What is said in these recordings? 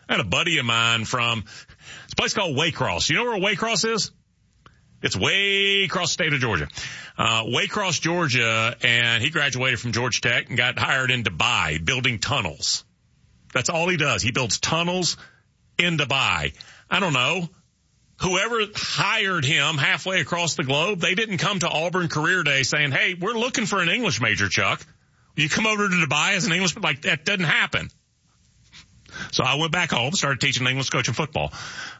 I had a buddy of mine from this place called Waycross. You know where Waycross is? It's way across the state of Georgia. Waycross, Georgia, and he graduated from Georgia Tech and got hired in Dubai building tunnels. That's all he does. He builds tunnels in Dubai. I don't know. Whoever hired him halfway across the globe, they didn't come to Auburn Career Day saying, hey, we're looking for an English major, Chuck. You come over to Dubai as an English, like that doesn't happen. So I went back home, started teaching English, coaching football.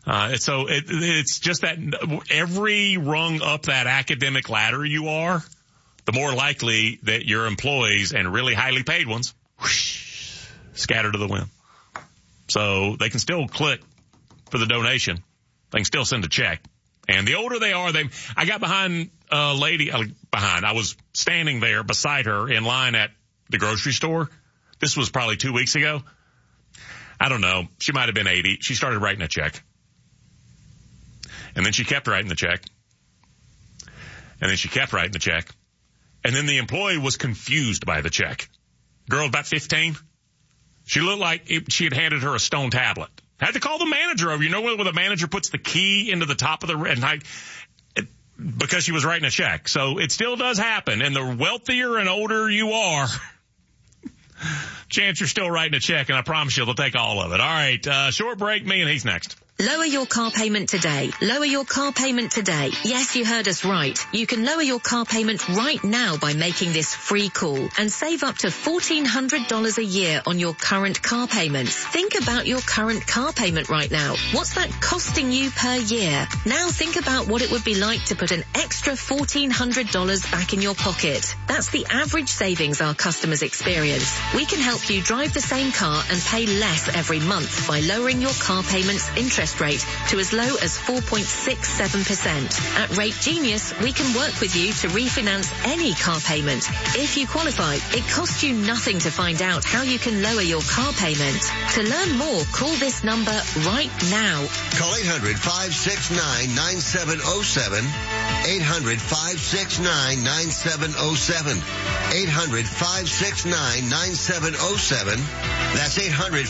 It's just that every rung up that academic ladder you are, the more likely that your employees and really highly paid ones whoosh, scatter to the wind. So they can still click for the donation. They can still send a check. And the older they are, I got behind a lady, I was standing there beside her in line at the grocery store. This was probably 2 weeks ago. I don't know. She might have been 80. She started writing a check. And then she kept writing the check. And then she kept writing the check. And then the employee was confused by the check. Girl about 15. She looked like she had handed her a stone tablet. Had to call the manager over. You know where the manager puts the key into the top of because she was writing a check. So it still does happen. And the wealthier and older you are, chance you're still writing a check, and I promise you they'll take all of it. All right, short break, me and he's next. Lower your car payment today. Lower your car payment today. Yes, you heard us right. You can lower your car payment right now by making this free call and save up to $1,400 a year on your current car payments. Think about your current car payment right now. What's that costing you per year? Now think about what it would be like to put an extra $1,400 back in your pocket. That's the average savings our customers experience. We can help you drive the same car and pay less every month by lowering your car payment's interest rate to as low as 4.67%. At Rate Genius, we can work with you to refinance any car payment. If you qualify, it costs you nothing to find out how you can lower your car payment. To learn more, call this number right now. Call 800-569-9707. 800-569-9707. 800-569-9707. That's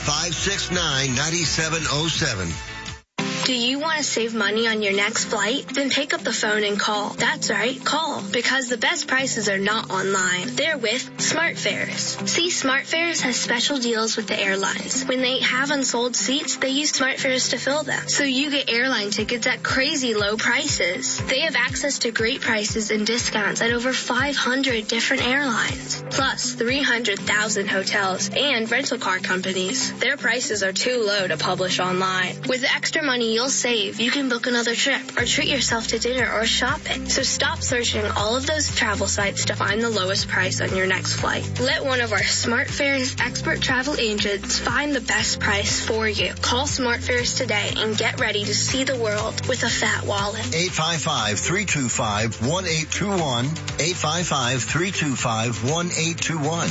800-569-9707. Do you want to save money on your next flight? Then pick up the phone and call. That's right, call. Because the best prices are not online. They're with SmartFares. See, SmartFares has special deals with the airlines. When they have unsold seats, they use SmartFares to fill them. So you get airline tickets at crazy low prices. They have access to great prices and discounts at over 500 different airlines. Plus 300,000 hotels and rental car companies. Their prices are too low to publish online. With the extra money you'll save, you can book another trip or treat yourself to dinner or shopping. So stop searching all of those travel sites to find the lowest price on your next flight. Let one of our SmartFares expert travel agents find the best price for you. Call SmartFares today and get ready to see the world with a fat wallet. 855-325-1821. 855-325-1821.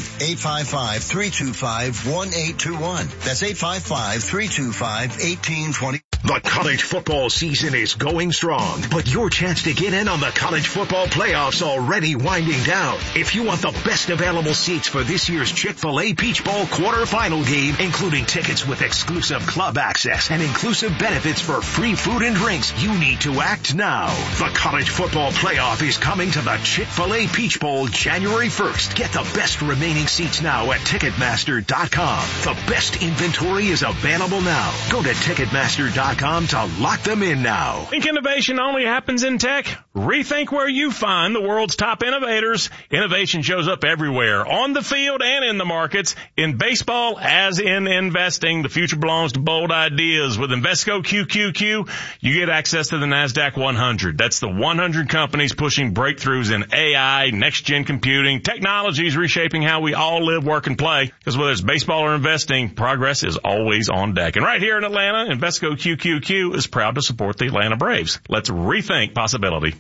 855-325-1821. That's 855-325-1820. The college football season is going strong, but your chance to get in on the college football playoffs already winding down. If you want the best available seats for this year's Chick-fil-A Peach Bowl quarterfinal game, including tickets with exclusive club access and inclusive benefits for free food and drinks, you need to act now. The college football playoff is coming to the Chick-fil-A Peach Bowl January 1st. Get the best remaining seats now at Ticketmaster.com. The best inventory is available now. Go to Ticketmaster.com to lock them in now. Think innovation only happens in tech? Rethink where you find the world's top innovators. Innovation shows up everywhere, on the field and in the markets. In baseball, as in investing, the future belongs to bold ideas. With Invesco QQQ, you get access to the NASDAQ 100. That's the 100 companies pushing breakthroughs in AI, next-gen computing, technologies reshaping how we all live, work, and play. Because whether it's baseball or investing, progress is always on deck. And right here in Atlanta, Invesco QQQ is proud to support the Atlanta Braves. Let's rethink possibility.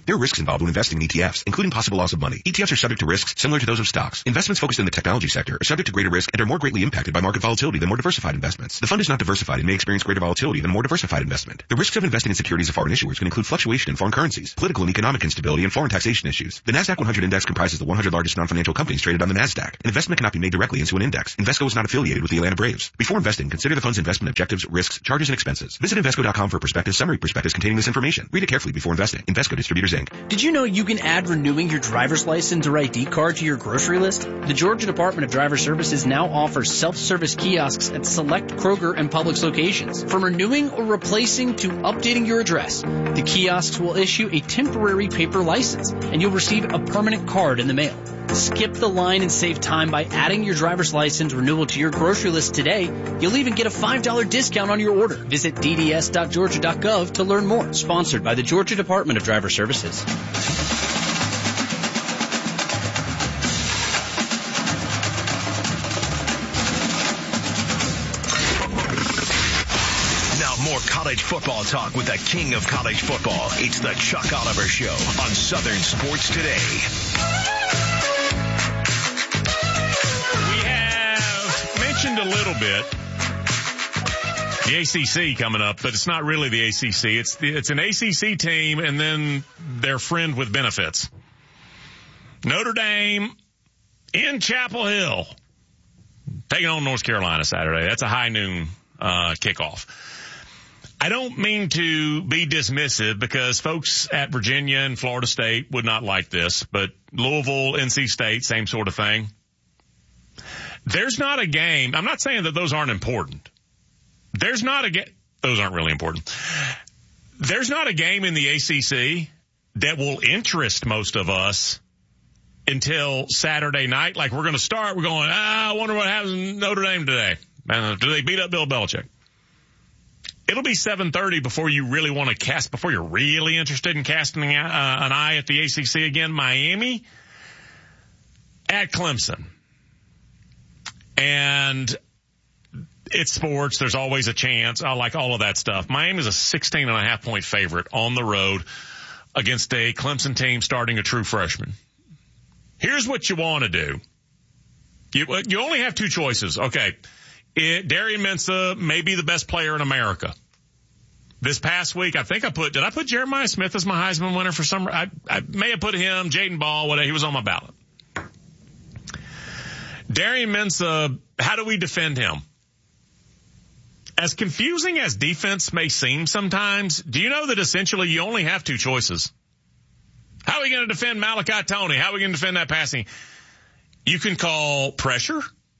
There are risks involved when investing in ETFs, including possible loss of money. ETFs are subject to risks similar to those of stocks. Investments focused in the technology sector are subject to greater risk and are more greatly impacted by market volatility than more diversified investments. The fund is not diversified and may experience greater volatility than a more diversified investment. The risks of investing in securities of foreign issuers can include fluctuation in foreign currencies, political and economic instability, and foreign taxation issues. The Nasdaq 100 index comprises the 100 largest non-financial companies traded on the Nasdaq. An investment cannot be made directly into an index. Invesco is not affiliated with the Atlanta Braves. Before investing, consider the fund's investment objectives, risks, charges, and expenses. Visit Invesco.com for prospectus, summary prospectus containing this information. Read it carefully before investing. Invesco Distributors, Inc. Did you know you can add renewing your driver's license or ID card to your grocery list? The Georgia Department of Driver Services now offers self-service kiosks at select Kroger and Publix locations. From renewing or replacing to updating your address, the kiosks will issue a temporary paper license, and you'll receive a permanent card in the mail. Skip the line and save time by adding your driver's license renewal to your grocery list today. You'll even get a $5 discount on your order. Visit dds.georgia.gov to learn more. Sponsored by the Georgia Department of Driver Services. More college football talk with the king of college football. It's the Chuck Oliver Show on Southern Sports Today. We have mentioned a little bit the ACC coming up, but it's not really the ACC. It's an ACC team and then their friend with benefits. Notre Dame in Chapel Hill taking on North Carolina Saturday. That's a high noon kickoff. I don't mean to be dismissive because folks at Virginia and Florida State would not like this, but Louisville, NC State, same sort of thing. There's not a game. I'm not saying that those aren't important. Those aren't really important. There's not a game in the ACC that will interest most of us until Saturday night. Like we're going to start, we're going, I wonder what happens in Notre Dame today. Do they beat up Bill Belichick? It'll be 7:30 before you really want to before you're really interested in casting an eye at the ACC again. Miami at Clemson. And it's sports. There's always a chance. I like all of that stuff. Miami's a 16.5-point favorite on the road against a Clemson team starting a true freshman. Here's what you want to do. You only have two choices. Okay. Darian Mensah may be the best player in America. This past week, did I put Jeremiah Smith as my Heisman winner for some, I may have put him, Jaden Ball, whatever, he was on my ballot. Darian Mensah, how do we defend him? As confusing as defense may seem sometimes, do you know that essentially you only have two choices? How are we going to defend Malachi Toney? How are we going to defend that passing? You can call pressure,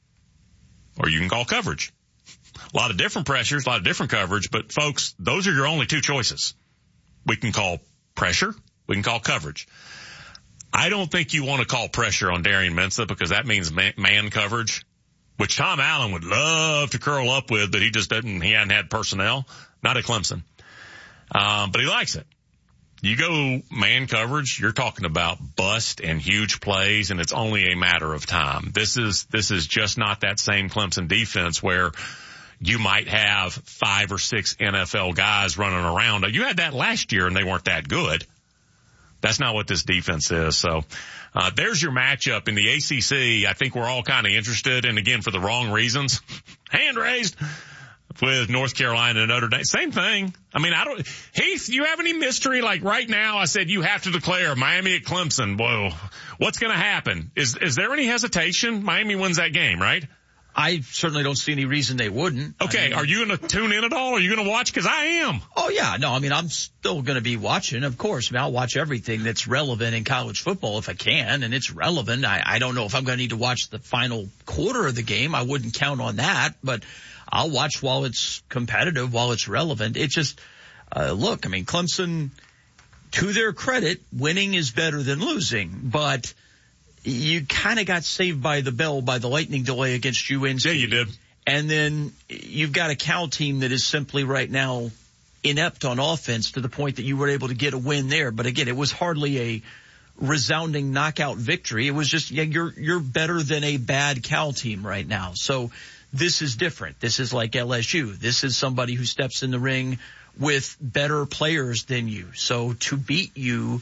or you can call coverage. A lot of different pressures, a lot of different coverage, but folks, those are your only two choices. We can call pressure, we can call coverage. I don't think you want to call pressure on Darian Mensah because that means man coverage, which Tom Allen would love to curl up with, but he hadn't had personnel, not at Clemson. But he likes it. You go man coverage, you're talking about bust and huge plays, and it's only a matter of time. This is just not that same Clemson defense where you might have 5 or 6 NFL guys running around. You had that last year, and they weren't that good. That's not what this defense is. So there's your matchup in the ACC. I think we're all kind of interested, and again, for the wrong reasons. Hand raised. With North Carolina and Notre Dame. Same thing. I mean, Heath, you have any mystery? Like right now, I said you have to declare Miami at Clemson. Whoa, what's going to happen? Is there any hesitation? Miami wins that game, right? I certainly don't see any reason they wouldn't. Okay, are you going to tune in at all? Are you going to watch? Because I am. Oh, yeah. No, I mean, I'm still going to be watching, of course. I mean, I'll watch everything that's relevant in college football if I can, and it's relevant. I don't know if I'm going to need to watch the final quarter of the game. I wouldn't count on that, but I'll watch while it's competitive, while it's relevant. It's just, look, I mean, Clemson, to their credit, winning is better than losing, but you kind of got saved by the bell by the lightning delay against UNC. Yeah, you did. And then you've got a Cal team that is simply right now inept on offense to the point that you were able to get a win there. But again, it was hardly a resounding knockout victory. It was just, yeah, you're better than a bad Cal team right now. So this is different. This is like LSU. This is somebody who steps in the ring with better players than you. So to beat you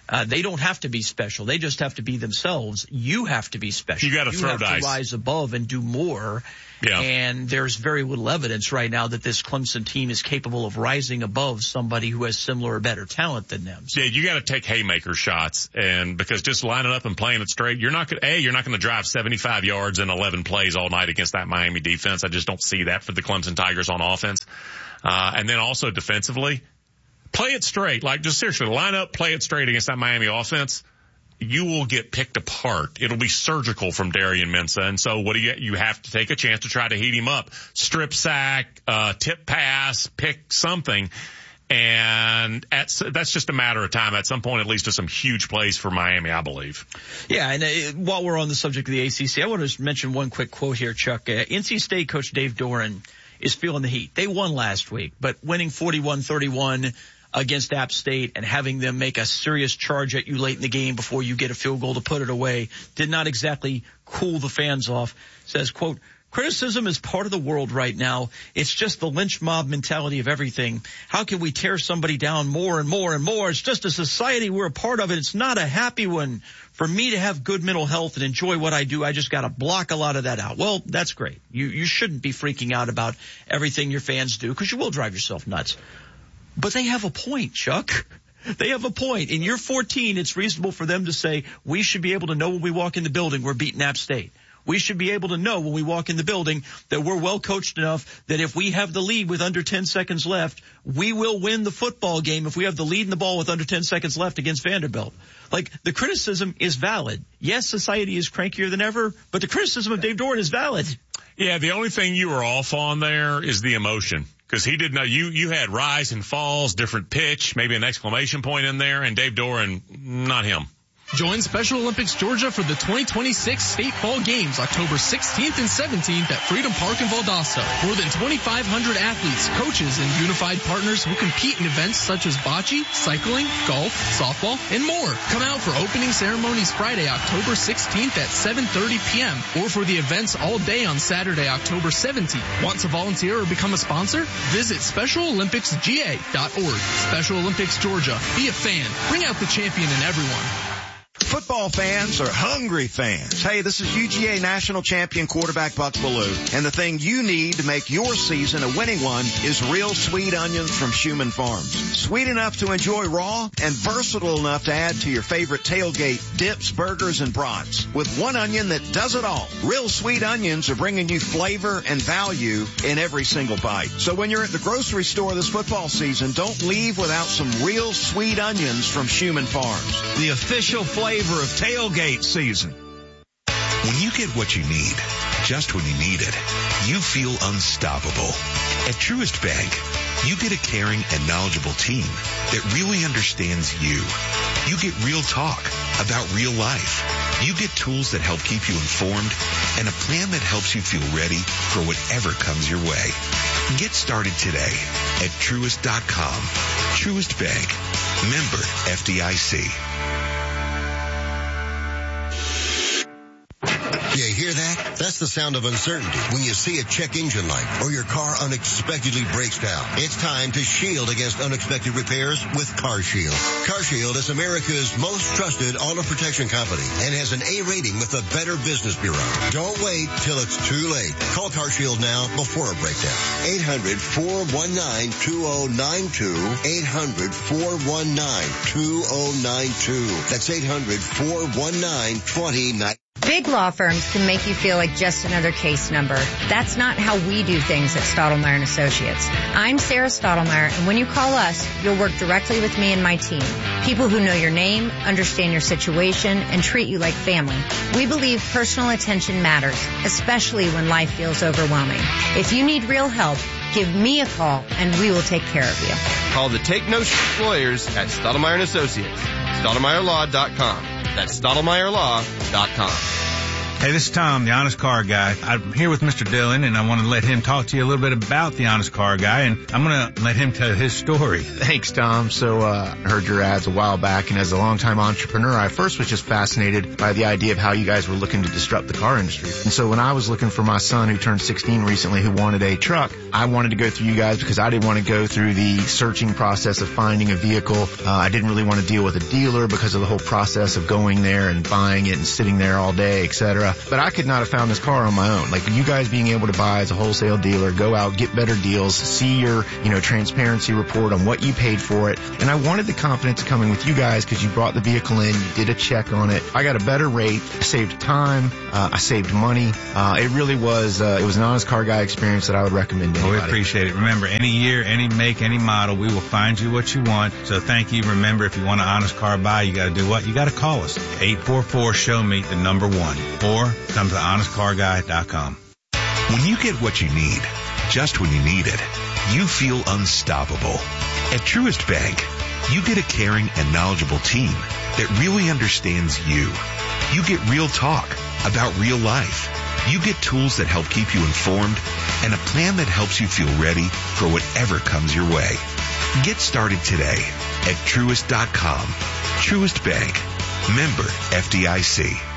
They don't have to be special. They just have to be themselves. You have to be special. You got to throw dice. You have to rise above and do more. Yeah. And there's very little evidence right now that this Clemson team is capable of rising above somebody who has similar or better talent than them. Yeah, you got to take haymaker shots, and because just lining up and playing it straight, you're not going to drive 75 yards in 11 plays all night against that Miami defense. I just don't see that for the Clemson Tigers on offense. And then also defensively, play it straight. Like, just seriously, line up, play it straight against that Miami offense. You will get picked apart. It'll be surgical from Darian Mensah. And so what do you have to take a chance to try to heat him up. Strip sack, tip pass, pick something. And that's just a matter of time. At some point, it leads to some huge plays for Miami, I believe. Yeah, and while we're on the subject of the ACC, I want to mention one quick quote here, Chuck. NC State coach Dave Doeren is feeling the heat. They won last week, but winning 41-31 against App State and having them make a serious charge at you late in the game before you get a field goal to put it away did not exactly cool the fans off. Says, quote, criticism is part of the world right now. It's just the lynch mob mentality of everything. How can we tear somebody down more and more and more? It's just a society we're a part of it. It's not a happy one. For me to have good mental health and enjoy what I do, I just got to block a lot of that out. Well, that's great. You shouldn't be freaking out about everything your fans do because you will drive yourself nuts. But they have a point, Chuck. They have a point. In year 14, it's reasonable for them to say, we should be able to know when we walk in the building we're beating App State. We should be able to know when we walk in the building that we're well coached enough that if we have the lead with under 10 seconds left, we will win the football game if we have the lead in the ball with under 10 seconds left against Vanderbilt. Like, the criticism is valid. Yes, society is crankier than ever, but the criticism of Dave Doeren is valid. Yeah, the only thing you were off on there is the emotion. Because he didn't know, you had rise and falls, different pitch, maybe an exclamation point in there, and Dave Doeren, not him. Join Special Olympics Georgia for the 2026 State Fall Games, October 16th and 17th at Freedom Park in Valdosta. More than 2,500 athletes, coaches, and unified partners will compete in events such as bocce, cycling, golf, softball, and more. Come out for opening ceremonies Friday, October 16th at 7:30 p.m. or for the events all day on Saturday, October 17th. Want to volunteer or become a sponsor? Visit SpecialOlympicsGA.org. Special Olympics Georgia. Be a fan. Bring out the champion in everyone. Football fans are hungry fans. Hey, this is UGA national champion quarterback Buck Bellew, and the thing you need to make your season a winning one is real sweet onions from Schumann Farms. Sweet enough to enjoy raw and versatile enough to add to your favorite tailgate dips, burgers, and brats. With one onion that does it all. Real sweet onions are bringing you flavor and value in every single bite. So when you're at the grocery store this football season, don't leave without some real sweet onions from Schumann Farms. The official flavor of tailgate season. When you get what you need, just when you need it, you feel unstoppable. At Truist Bank, you get a caring and knowledgeable team that really understands you. You get real talk about real life. You get tools that help keep you informed and a plan that helps you feel ready for whatever comes your way. Get started today at Truist.com. Truist Bank. Member FDIC. You hear that? That's the sound of uncertainty when you see a check engine light or your car unexpectedly breaks down. It's time to shield against unexpected repairs with CarShield. CarShield is America's most trusted auto protection company and has an A rating with the Better Business Bureau. Don't wait till it's too late. Call CarShield now before a breakdown. 800-419-2092. 800-419-2092. That's 800-419-2092. Big law firms can make you feel like just another case number. That's not how we do things at Stottlemyre & Associates. I'm Sarah Stottlemyre, and when you call us, you'll work directly with me and my team. People who know your name, understand your situation, and treat you like family. We believe personal attention matters, especially when life feels overwhelming. If you need real help, give me a call, and we will take care of you. Call the Take No Shit Lawyers at Stottlemyre & Associates. StottlemyreLaw.com. That's StottlemyreLaw.com. Hey, this is Tom, the Honest Car Guy. I'm here with Mr. Dillon, and I want to let him talk to you a little bit about the Honest Car Guy, and I'm going to let him tell his story. Thanks, Tom. So I heard your ads a while back, and as a longtime entrepreneur, I first was just fascinated by the idea of how you guys were looking to disrupt the car industry. And so when I was looking for my son, who turned 16 recently, who wanted a truck, I wanted to go through you guys because I didn't want to go through the searching process of finding a vehicle. I didn't really want to deal with a dealer because of the whole process of going there and buying it and sitting there all day, etc. But I could not have found this car on my own. Like you guys being able to buy as a wholesale dealer, go out, get better deals, see your, transparency report on what you paid for it. And I wanted the confidence of coming with you guys because you brought the vehicle in, you did a check on it. I got a better rate, I saved time, I saved money. It really was, it was an Honest Car Guy experience that I would recommend to anybody. We appreciate it. Remember, any year, any make, any model, we will find you what you want. So thank you. Remember, if you want an Honest Car Buy, you got to do what? You got to call us. 844-SHOW-ME, the number 1. Or come to honestcarguy.com. When you get what you need, just when you need it, you feel unstoppable. At Truist Bank, you get a caring and knowledgeable team that really understands you. You get real talk about real life. You get tools that help keep you informed and a plan that helps you feel ready for whatever comes your way. Get started today at Truist.com. Truist Bank. Member FDIC.